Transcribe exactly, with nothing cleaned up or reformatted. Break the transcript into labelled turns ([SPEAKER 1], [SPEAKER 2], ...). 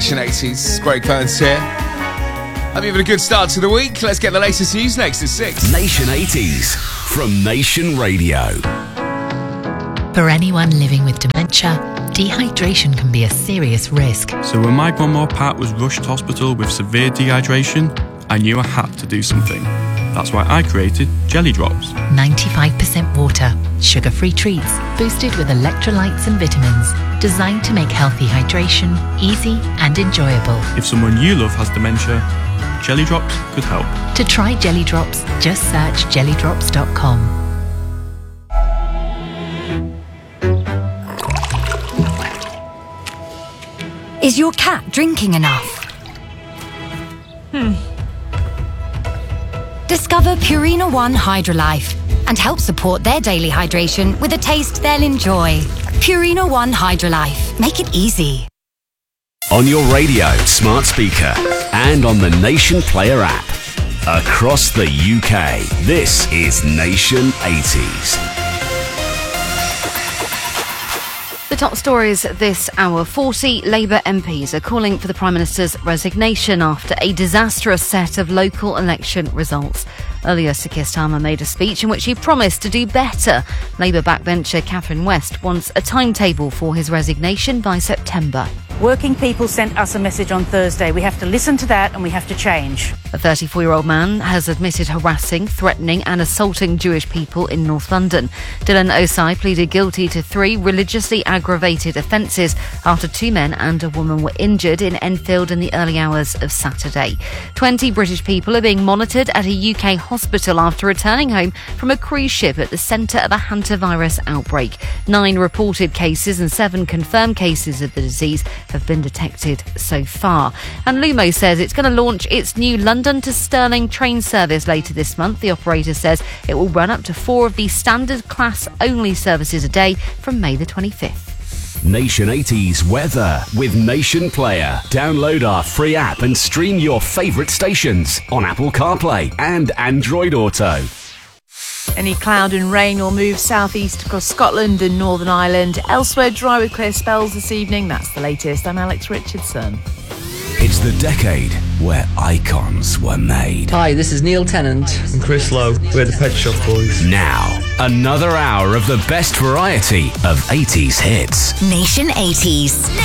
[SPEAKER 1] Nation eighties. Greg Burns here. Hope you having a good start to the week. Let's get the latest news next at six.
[SPEAKER 2] Nation eighties from Nation Radio.
[SPEAKER 3] For anyone living with dementia, dehydration can be a serious risk.
[SPEAKER 4] So when my grandma Pat was rushed to hospital with severe dehydration, I knew I had to do something. That's why I created Jelly Drops.
[SPEAKER 3] ninety-five percent water, sugar-free treats, boosted with electrolytes and vitamins, designed to make healthy hydration easy and enjoyable.
[SPEAKER 4] If someone you love has dementia, Jelly Drops could help.
[SPEAKER 3] To try Jelly Drops, just search jelly drops dot com.
[SPEAKER 5] Is your cat drinking enough? Hmm. Discover Purina One Hydrolife and help support their daily hydration with a taste they'll enjoy. Purina One Hydrolife. Make it easy.
[SPEAKER 2] On your radio, smart speaker, and on the Nation Player app. Across the U K, this is Nation eighties.
[SPEAKER 6] The top stories this hour. forty Labour M Ps are calling for the Prime Minister's resignation after a disastrous set of local election results. Earlier, Sir Keir Starmer made a speech in which he promised to do better. Labour backbencher Catherine West wants a timetable for his resignation by September.
[SPEAKER 7] Working people sent us a message on Thursday. We have to listen to that and we have to change.
[SPEAKER 6] A thirty-four-year-old man has admitted harassing, threatening and assaulting Jewish people in North London. Dylan Osai pleaded guilty to three religiously aggravated offences after two men and a woman were injured in Enfield in the early hours of Saturday. twenty British people are being monitored at a U K hospital after returning home from a cruise ship at the centre of a hantavirus outbreak. Nine reported cases and seven confirmed cases of the disease have been detected so far. And Lumo says it's going to launch its new London to Stirling train service later this month. The operator says it will run up to four of the standard class only services a day from May the twenty-fifth.
[SPEAKER 2] Nation eighties weather with Nation Player. Download our free app and stream your favourite stations on Apple CarPlay and Android Auto.
[SPEAKER 8] Any cloud and rain will move southeast across Scotland and Northern Ireland. Elsewhere, dry with clear spells this evening. That's the latest. I'm Alex Richardson.
[SPEAKER 2] It's the decade where icons were made.
[SPEAKER 9] Hi, this is Neil Tennant
[SPEAKER 10] and Chris Lowe. We're the Pet Shop Boys.
[SPEAKER 2] Now, another hour of the best variety of eighties hits.
[SPEAKER 5] Nation eighties.